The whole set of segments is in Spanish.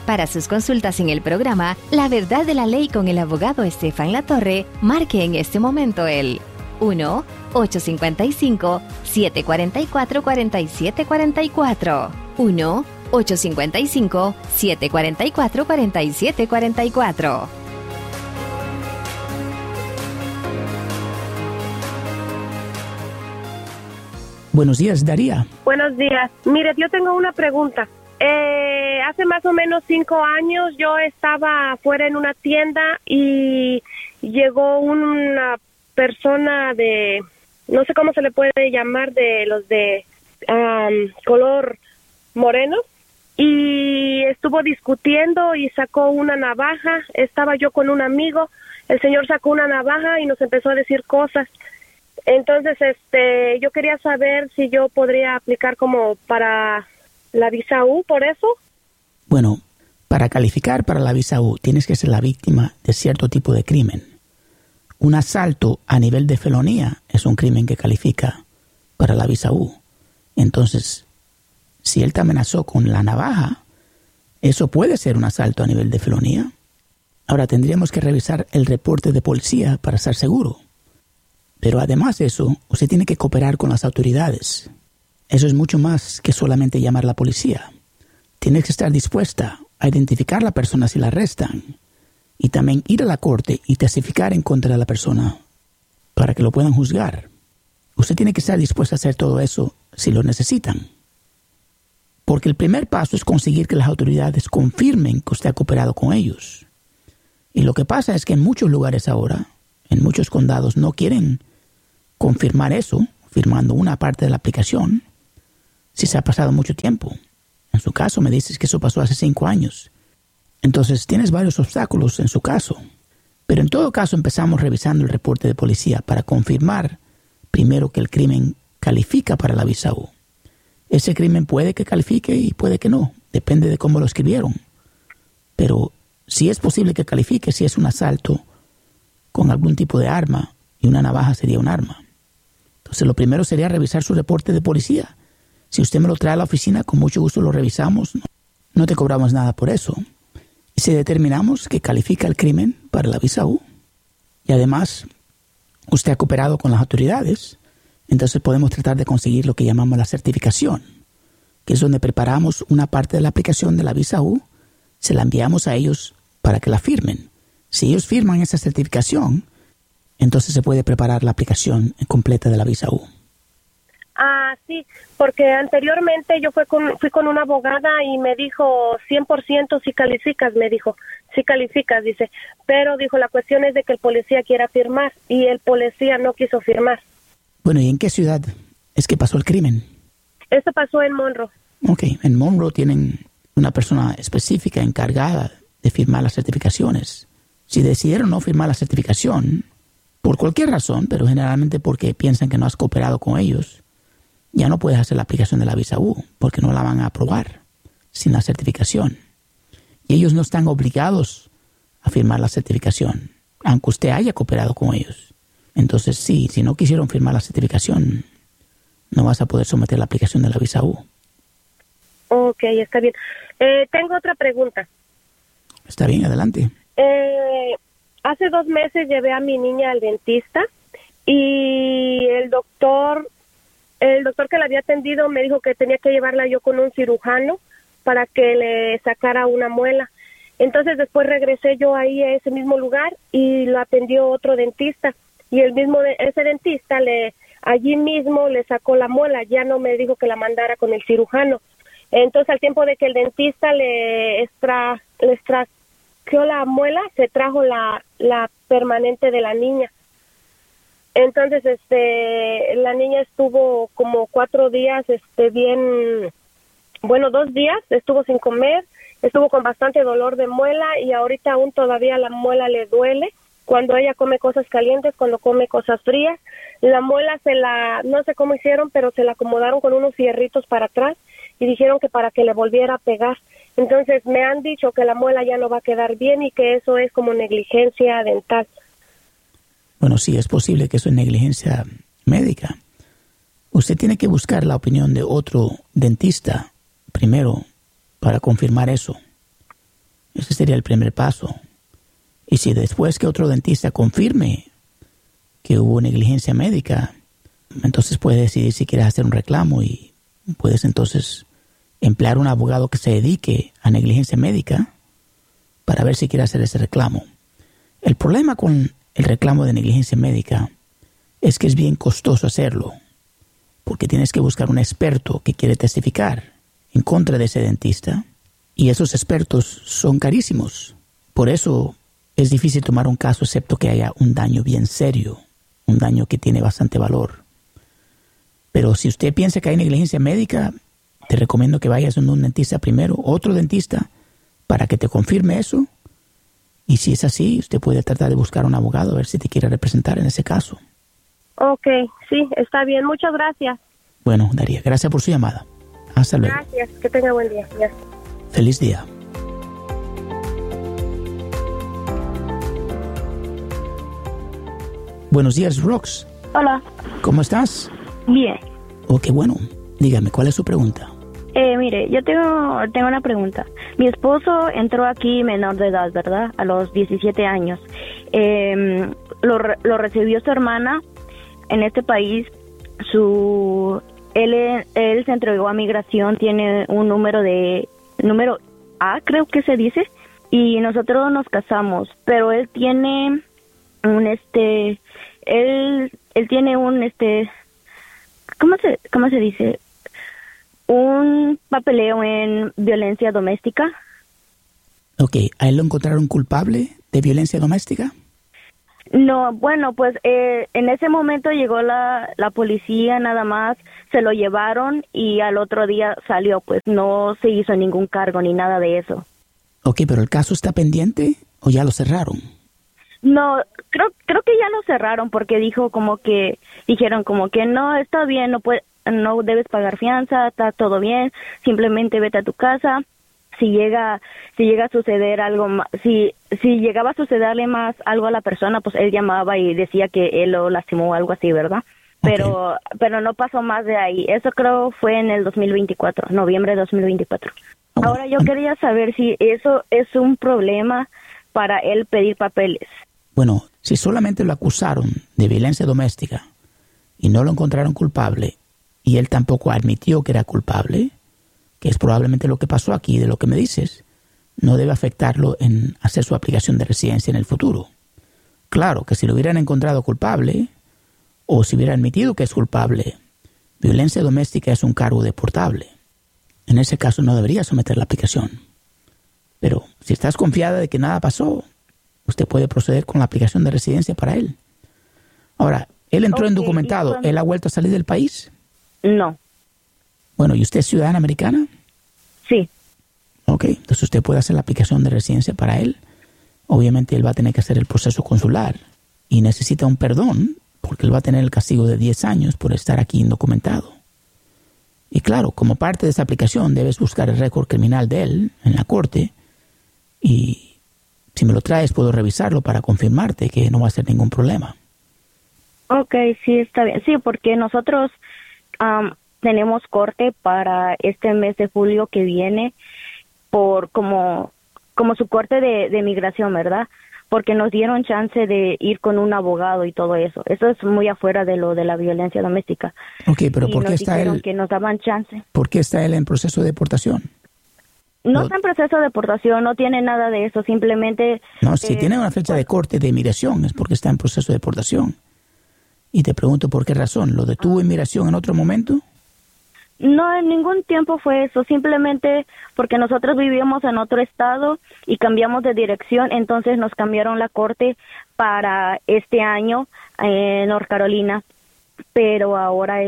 Para sus consultas en el programa La Verdad de la Ley con el abogado Estefan Latorre, marque en este momento el 1-855-744-4744. 1-855-744-4744. Buenos días, Daría. Buenos días. Mire, yo tengo una pregunta. Hace más o menos 5 años yo estaba afuera en una tienda y llegó una persona de, no sé cómo se le puede llamar, de los de color moreno, y estuvo discutiendo y sacó una navaja. Estaba yo con un amigo, el señor sacó una navaja y nos empezó a decir cosas. Entonces, yo quería saber si yo podría aplicar como para la visa U por eso. Bueno, para calificar para la visa U tienes que ser la víctima de cierto tipo de crimen. Un asalto a nivel de felonía es un crimen que califica para la visa U. Entonces, si él te amenazó con la navaja, eso puede ser un asalto a nivel de felonía. Ahora tendríamos que revisar el reporte de policía para estar seguro. Pero además de eso, usted tiene que cooperar con las autoridades. Eso es mucho más que solamente llamar a la policía. Tienes que estar dispuesta a identificar a la persona si la arrestan y también ir a la corte y testificar en contra de la persona para que lo puedan juzgar. Usted tiene que estar dispuesta a hacer todo eso si lo necesitan. Porque el primer paso es conseguir que las autoridades confirmen que usted ha cooperado con ellos. Y lo que pasa es que en muchos lugares ahora, en muchos condados, no quieren confirmar eso, firmando una parte de la aplicación, si se ha pasado mucho tiempo. En su caso, me dices que eso pasó hace 5 años. Entonces, tienes varios obstáculos en su caso. Pero en todo caso, empezamos revisando el reporte de policía para confirmar primero que el crimen califica para la visa U. Ese crimen puede que califique y puede que no. Depende de cómo lo escribieron. Pero si es posible que califique, si es un asalto con algún tipo de arma, y una navaja sería un arma. Entonces, lo primero sería revisar su reporte de policía. Si usted me lo trae a la oficina, con mucho gusto lo revisamos. No te cobramos nada por eso. Y si determinamos que califica el crimen para la visa U, y además usted ha cooperado con las autoridades, entonces podemos tratar de conseguir lo que llamamos la certificación, que es donde preparamos una parte de la aplicación de la visa U, se la enviamos a ellos para que la firmen. Si ellos firman esa certificación, entonces se puede preparar la aplicación completa de la visa U. Sí, porque anteriormente yo fui con una abogada y me dijo 100% si calificas, me dijo, si calificas, dice, pero dijo, la cuestión es de que el policía quiera firmar y el policía no quiso firmar. Bueno, ¿y en qué ciudad es que pasó el crimen? Esto pasó en Monroe. Ok, en Monroe tienen una persona específica encargada de firmar las certificaciones. Si decidieron no firmar la certificación, por cualquier razón, pero generalmente porque piensan que no has cooperado con ellos, ya no puedes hacer la aplicación de la visa U, porque no la van a aprobar sin la certificación. Y ellos no están obligados a firmar la certificación, aunque usted haya cooperado con ellos. Entonces, sí, si no quisieron firmar la certificación, no vas a poder someter la aplicación de la visa U. Ok, está bien. Tengo otra pregunta. Está bien, adelante. Hace 2 meses llevé a mi niña al dentista y el doctor que la había atendido me dijo que tenía que llevarla yo con un cirujano para que le sacara una muela. Entonces después regresé yo ahí a ese mismo lugar y lo atendió otro dentista y ese dentista allí mismo le sacó la muela, ya no me dijo que la mandara con el cirujano. Entonces al tiempo de que el dentista le extrajo la muela, se trajo la permanente de la niña. Entonces, la niña estuvo como 4 días, 2 días, estuvo sin comer, estuvo con bastante dolor de muela y ahorita aún todavía la muela le duele cuando ella come cosas calientes, cuando come cosas frías. La muela no sé cómo hicieron, pero se la acomodaron con unos fierritos para atrás y dijeron que para que le volviera a pegar. Entonces, me han dicho que la muela ya no va a quedar bien y que eso es como negligencia dental. Bueno, sí, es posible que eso es negligencia médica. Usted tiene que buscar la opinión de otro dentista primero para confirmar eso. Ese sería el primer paso. Y si después que otro dentista confirme que hubo negligencia médica, entonces puedes decidir si quieres hacer un reclamo y puedes entonces emplear un abogado que se dedique a negligencia médica para ver si quiere hacer ese reclamo. El problema con el reclamo de negligencia médica es que es bien costoso hacerlo, porque tienes que buscar un experto que quiere testificar en contra de ese dentista, y esos expertos son carísimos. Por eso es difícil tomar un caso excepto que haya un daño bien serio, un daño que tiene bastante valor. Pero si usted piensa que hay negligencia médica, te recomiendo que vayas a un dentista primero, otro dentista, para que te confirme eso. Y si es así, usted puede tratar de buscar un abogado a ver si te quiere representar en ese caso. Ok, sí, está bien. Muchas gracias. Bueno, Daría, gracias por su llamada. Hasta luego. Gracias, que tenga buen día. Gracias. Feliz día. Buenos días, Rox. Hola. ¿Cómo estás? Bien. Oh, qué bueno. Dígame, ¿cuál es su pregunta? Mire, yo tengo una pregunta. Mi esposo entró aquí menor de edad, ¿verdad? A los 17 años. Lo recibió su hermana en este país. Él se entregó a migración, tiene un número A, creo que se dice, y nosotros nos casamos, pero él tiene él tiene ¿cómo se dice? Un papeleo en violencia doméstica. Ok, ¿a él lo encontraron culpable de violencia doméstica? No, bueno, pues en ese momento llegó la policía nada más, se lo llevaron y al otro día salió, pues no se hizo ningún cargo ni nada de eso. Ok, pero ¿el caso está pendiente o ya lo cerraron? No, creo que ya lo cerraron porque dijeron como que no, está bien, no debes pagar fianza, está todo bien, simplemente vete a tu casa. Si llega a suceder algo más, si llegaba a sucederle más algo a la persona, pues él llamaba y decía que él lo lastimó o algo así, ¿verdad? Pero no pasó más de ahí. Eso creo fue en el 2024, noviembre de 2024. Ahora yo quería saber si eso es un problema para él pedir papeles. Bueno, si solamente lo acusaron de violencia doméstica y no lo encontraron culpable y él tampoco admitió que era culpable, que es probablemente lo que pasó aquí de lo que me dices, no debe afectarlo en hacer su aplicación de residencia en el futuro. Claro que si lo hubieran encontrado culpable o si hubiera admitido que es culpable, violencia doméstica es un cargo deportable. En ese caso no debería someter la aplicación. Pero si estás confiada de que nada pasó, usted puede proceder con la aplicación de residencia para él. Ahora, él entró indocumentado. ¿Él ha vuelto a salir del país? No. Bueno, ¿y usted es ciudadana americana? Sí. Ok, entonces usted puede hacer la aplicación de residencia para él. Obviamente él va a tener que hacer el proceso consular y necesita un perdón porque él va a tener el castigo de 10 años por estar aquí indocumentado. Y claro, como parte de esa aplicación debes buscar el récord criminal de él en la corte y si me lo traes puedo revisarlo para confirmarte que no va a ser ningún problema. Ok, sí, está bien. Sí, porque nosotros tenemos corte para este mes de julio que viene por como su corte de migración, ¿verdad? Porque nos dieron chance de ir con un abogado y todo eso. Eso es muy afuera de lo de la violencia doméstica. Ok, pero ¿por qué está él? Que nos daban chance. ¿Por qué está él en proceso de deportación? No está en proceso de deportación, no tiene nada de eso, simplemente... No, si tiene una fecha de corte de inmigración es porque está en proceso de deportación. Y te pregunto por qué razón. ¿Lo detuvo inmigración en otro momento? No, en ningún tiempo fue eso, simplemente porque nosotros vivíamos en otro estado y cambiamos de dirección, entonces nos cambiaron la corte para este año en North Carolina, pero ahora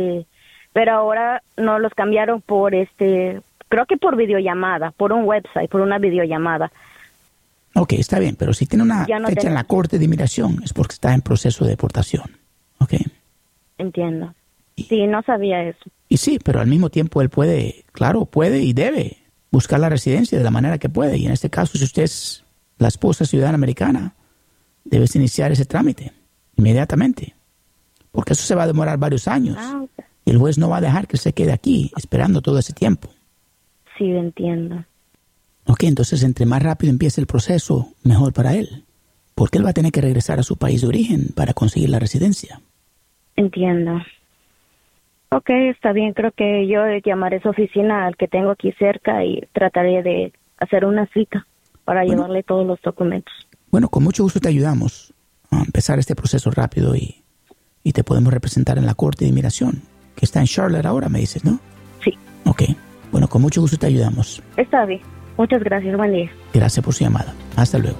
no los cambiaron por creo que por videollamada, por un website, por una videollamada. Ok, está bien, pero si tiene una fecha en la corte de inmigración es porque está en proceso de deportación. Ok. Entiendo. Sí, no sabía eso. Y sí, pero al mismo tiempo él puede y debe buscar la residencia de la manera que puede. Y en este caso, si usted es la esposa ciudadana americana, debes iniciar ese trámite inmediatamente. Porque eso se va a demorar varios años. Okay. Y el juez no va a dejar que se quede aquí esperando todo ese tiempo. Sí, entiendo. Ok, Ok, entonces entre más rápido empiece el proceso, mejor para él. Porque él va a tener que regresar a su país de origen para conseguir la residencia. Entiendo. Ok, está bien. Creo que yo llamaré a su oficina al que tengo aquí cerca y trataré de hacer una cita para llevarle todos los documentos. Bueno, con mucho gusto te ayudamos a empezar este proceso rápido y te podemos representar en la Corte de Inmigración, que está en Charlotte ahora, me dices, ¿no? Sí. Ok. Bueno, con mucho gusto te ayudamos. Está bien. Muchas gracias. Buen día. Gracias por su llamada. Hasta luego.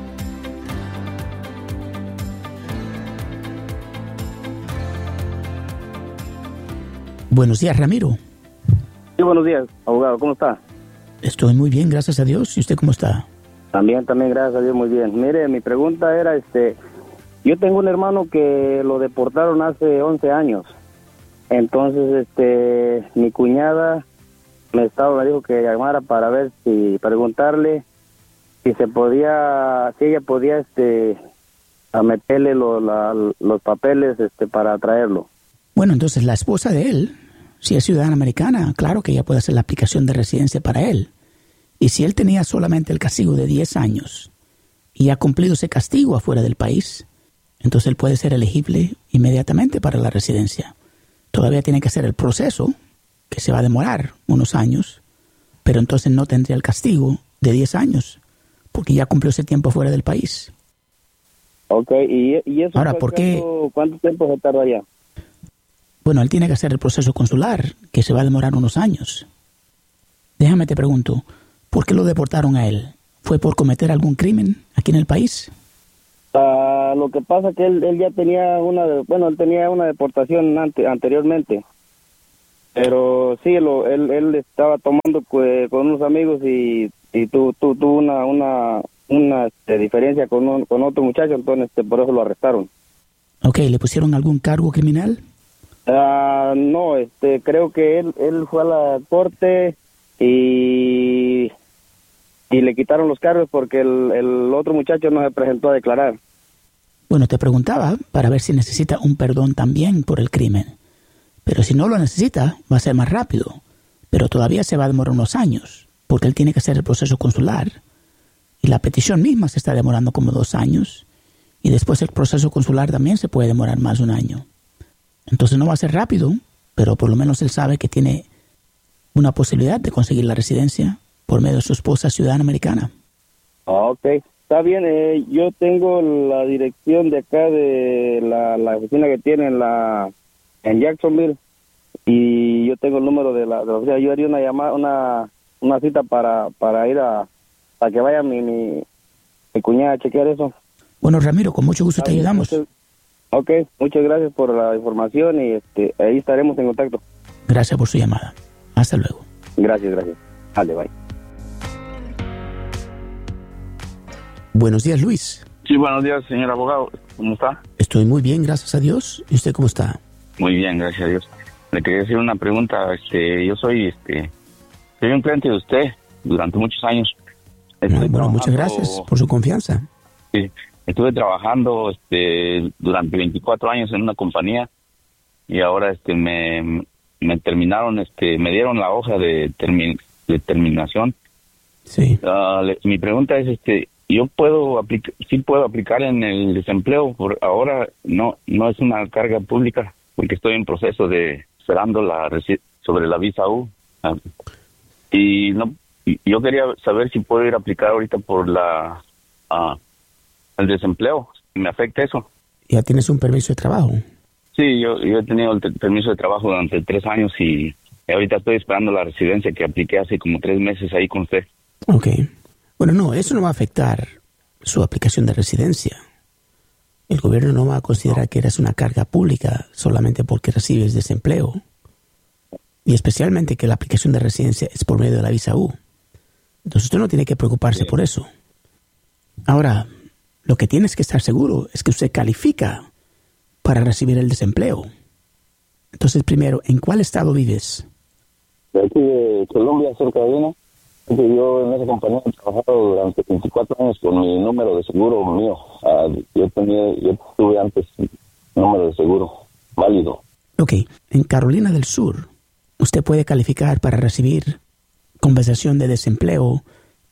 Buenos días, Ramiro. Sí, buenos días, abogado. ¿Cómo está? Estoy muy bien, gracias a Dios. ¿Y usted cómo está? También, gracias a Dios, muy bien. Mire, mi pregunta era, yo tengo un hermano que lo deportaron hace 11 años. Entonces, mi cuñada me dijo que llamara para ver preguntarle si ella podía, a meterle los papeles, para traerlo. Bueno, entonces la esposa de él, si es ciudadana americana, claro que ella puede hacer la aplicación de residencia para él. Y si él tenía solamente el castigo de 10 años y ha cumplido ese castigo afuera del país, entonces él puede ser elegible inmediatamente para la residencia. Todavía tiene que hacer el proceso, que se va a demorar unos años, pero entonces no tendría el castigo de 10 años, porque ya cumplió ese tiempo fuera del país. Ok, ¿y eso? Ahora, ¿por qué? ¿Cuánto tiempo se tarda allá? Bueno, él tiene que hacer el proceso consular, que se va a demorar unos años. Déjame te pregunto, ¿por qué lo deportaron a él? ¿Fue por cometer algún crimen aquí en el país? Lo que pasa es que él ya tenía él tenía una deportación anteriormente. Pero sí, él estaba tomando con unos amigos y tuvo una diferencia con otro muchacho, entonces por eso lo arrestaron. Ok, ¿le pusieron algún cargo criminal? No, creo que él fue a la corte y le quitaron los cargos porque el otro muchacho no se presentó a declarar. Bueno, te preguntaba para ver si necesita un perdón también por el crimen. Pero si no lo necesita, va a ser más rápido. Pero todavía se va a demorar unos años, porque él tiene que hacer el proceso consular. Y la petición misma se está demorando como 2 años. Y después el proceso consular también se puede demorar más de 1 año. Entonces no va a ser rápido, pero por lo menos él sabe que tiene una posibilidad de conseguir la residencia por medio de su esposa ciudadana americana. Ok, está bien. Yo tengo la dirección de acá de la oficina que tiene en Jacksonville y yo tengo el número de la oficina. Yo haría una llamada, una cita para ir para que vaya mi cuñada a chequear eso. Bueno, Ramiro, con mucho gusto te ayudamos. Ok, muchas gracias por la información y ahí estaremos en contacto. Gracias por su llamada. Hasta luego. Gracias. Dale, bye. Buenos días, Luis. Sí, buenos días, señor abogado. ¿Cómo está? Estoy muy bien, gracias a Dios. ¿Y usted cómo está? Muy bien, gracias a Dios. Le quería hacer una pregunta. Yo soy un cliente de usted durante muchos años. Bueno, muchas gracias por su confianza. Sí, estuve trabajando durante 24 años en una compañía y ahora me terminaron, me dieron la hoja de terminación. Sí. Mi pregunta es, yo puedo aplicar en el desempleo. Por ahora no es una carga pública porque estoy en proceso de esperando sobre la visa U. Y yo quería saber si puedo ir a aplicar ahorita por el desempleo. ¿Me afecta eso? ¿Ya tienes un permiso de trabajo? Sí, yo he tenido el permiso de trabajo durante 3 años y ahorita estoy esperando la residencia que apliqué hace como 3 meses ahí con usted. Ok. Bueno, no, eso no va a afectar su aplicación de residencia. El gobierno no va a considerar que eres una carga pública solamente porque recibes desempleo. Y especialmente que la aplicación de residencia es por medio de la visa U. Entonces usted no tiene que preocuparse por eso. Ahora, lo que tienes que estar seguro es que usted califica para recibir el desempleo. Entonces, primero, ¿en cuál estado vives? De aquí de Colombia, cerca de Arena. Yo en esa compañía he trabajado durante 24 años con mi número de seguro mío. Yo tuve antes número de seguro válido. Ok, en Carolina del Sur, usted puede calificar para recibir compensación de desempleo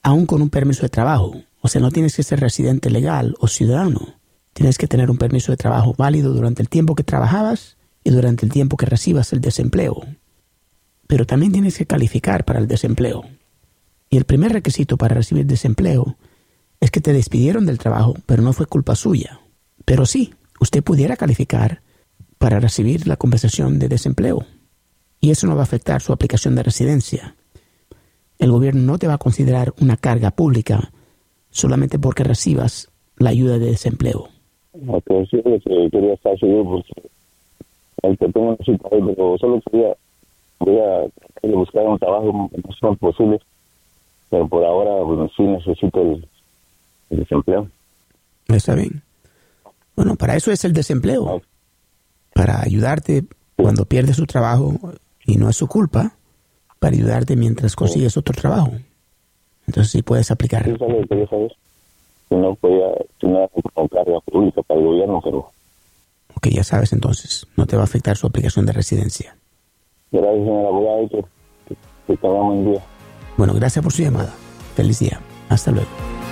aún con un permiso de trabajo. O sea, no tienes que ser residente legal o ciudadano. Tienes que tener un permiso de trabajo válido durante el tiempo que trabajabas y durante el tiempo que recibas el desempleo. Pero también tienes que calificar para el desempleo. Y el primer requisito para recibir desempleo es que te despidieron del trabajo, pero no fue culpa suya. Pero sí, usted pudiera calificar para recibir la compensación de desempleo. Y eso no va a afectar su aplicación de residencia. El gobierno no te va a considerar una carga pública solamente porque recibas la ayuda de desempleo. Okay, sí, quería estar seguro porque el que tengo una cita ahí, pero solo quería buscar un trabajo lo más posible, pero por ahora pues, sí necesito el desempleo. Está bien. Bueno, para eso es el desempleo, para ayudarte cuando pierdes tu trabajo y no es su culpa, para ayudarte mientras consigues otro trabajo. Entonces sí puedes aplicar. Sí, solo quería saber si no era como carga pública para el gobierno, pero... Ok, ya sabes entonces, no te va a afectar su aplicación de residencia. Gracias, señor abogado, que tenga un buen día. Bueno, gracias por su llamada. Feliz día. Hasta luego.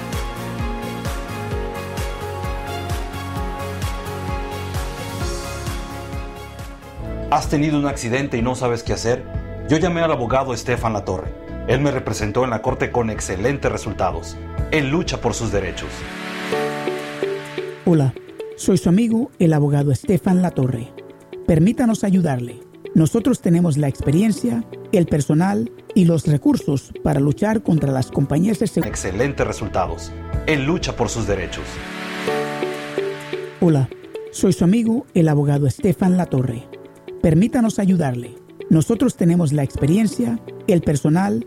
¿Has tenido un accidente y no sabes qué hacer? Yo llamé al abogado Estefan Latorre. Él me representó en la corte con excelentes resultados. Él lucha por sus derechos. Hola, soy su amigo, el abogado Estefan Latorre. Permítanos ayudarle. Nosotros tenemos la experiencia, el personal y los recursos para luchar contra las compañías de seguridad. Excelentes resultados. Él lucha por sus derechos. Hola, soy su amigo, el abogado Estefan Latorre. Permítanos ayudarle. Nosotros tenemos la experiencia, el personal